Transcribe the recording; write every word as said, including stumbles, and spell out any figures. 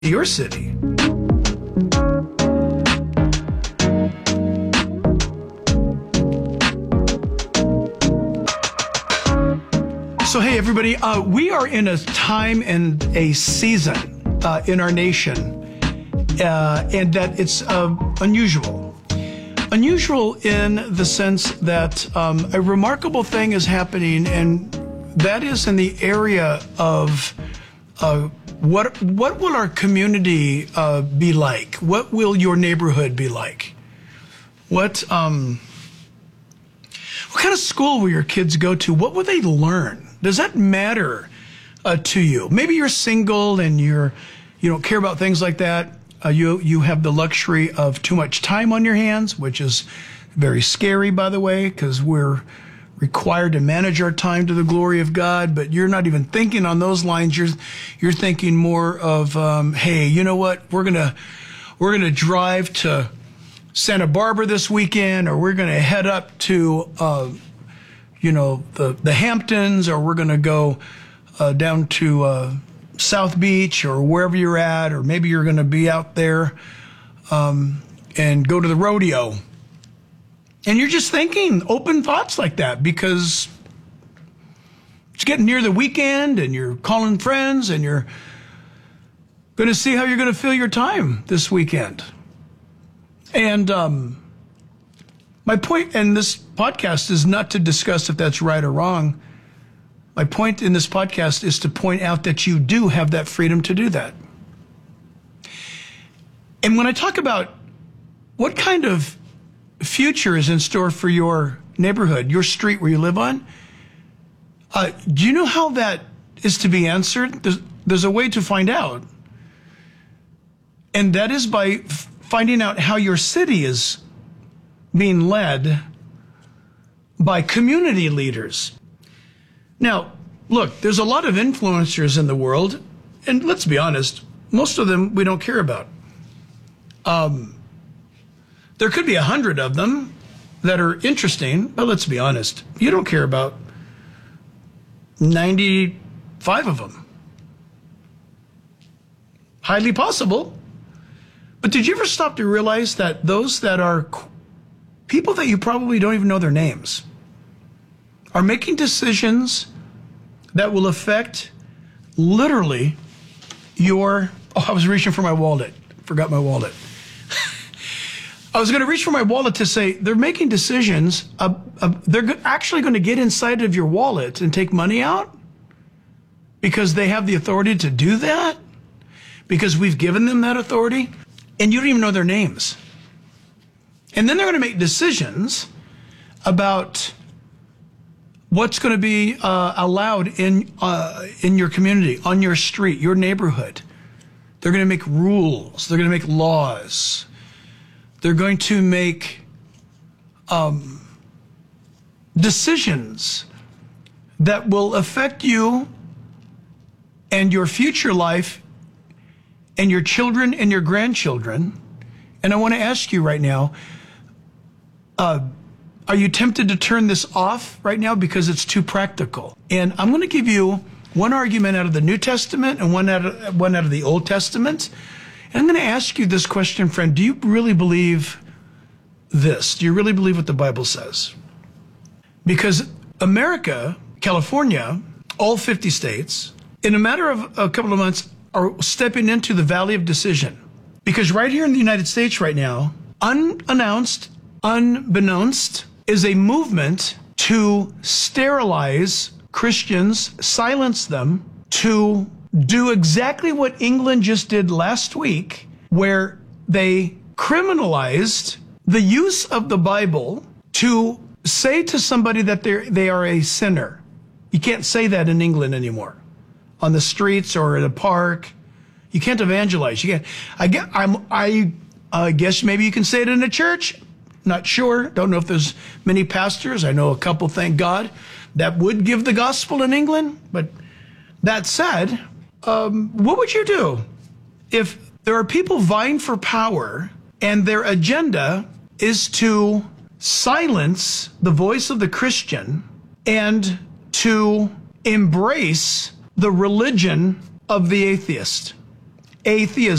your city. So, hey, everybody, uh, we are in a time and a season uh, in our nation, uh, and that it's uh, unusual. Unusual in the sense that um, a remarkable thing is happening, and that is in the area of uh, what what will our community uh, be like? What will your neighborhood be like? What um, what kind of school will your kids go to? What will they learn? Does that matter uh, to you? Maybe you're single and you're you don't care about things like that. Uh, you you have the luxury of too much time on your hands, which is very scary, by the way, because we're required to manage our time to the glory of God. But you're not even thinking on those lines. You're you're thinking more of, um, hey, you know what? We're gonna we're gonna drive to Santa Barbara this weekend, or we're gonna head up to uh, you know the the Hamptons, or we're gonna go uh, down to uh, South Beach or wherever you're at, or maybe you're going to be out there um, and go to the rodeo. And you're just thinking open thoughts like that because it's getting near the weekend and you're calling friends and you're going to see how you're going to fill your time this weekend. And um, my point in this podcast is not to discuss if that's right or wrong. My point in this podcast is to point out that you do have that freedom to do that. And when I talk about what kind of future is in store for your neighborhood, your street where you live on, uh, do you know how that is to be answered? There's, there's a way to find out. And that is by f- finding out how your city is being led by community leaders. Now, look, there's a lot of influencers in the world, and let's be honest, most of them we don't care about. Um, there could be a hundred of them that are interesting, but let's be honest, you don't care about ninety-five of them. Highly possible. But did you ever stop to realize that those that are people that you probably don't even know their names are making decisions that will affect literally your, oh, I was reaching for my wallet. Forgot my wallet. I was going to reach for my wallet to say they're making decisions. Uh, uh, they're actually going to get inside of your wallet and take money out because they have the authority to do that, because we've given them that authority, and you don't even know their names. And then they're going to make decisions about what's going to be uh, allowed in uh, in your community, on your street, your neighborhood. They're going to make rules. They're going to make laws. They're going to make um, decisions that will affect you and your future life and your children and your grandchildren. And I want to ask you right now, uh, are you tempted to turn this off right now because it's too practical? And I'm going to give you one argument out of the New Testament and one out of, one out of the Old Testament. And I'm going to ask you this question, friend. Do you really believe this? Do you really believe what the Bible says? Because America, California, all fifty states, in a matter of a couple of months, are stepping into the valley of decision. Because right here in the United States right now, unannounced, unbeknownst, is a movement to sterilize Christians, silence them, to do exactly what England just did last week, where they criminalized the use of the Bible to say to somebody that they they are a sinner. You can't say that in England anymore, on the streets or at a park. You can't evangelize. You can't. I get. I'm. I uh, guess maybe you can say it in a church. Not sure. Don't know if there's many pastors. I know a couple, thank God, that would give the gospel in England. But that said, um, what would you do if there are people vying for power and their agenda is to silence the voice of the Christian and to embrace the religion of the atheist? atheism.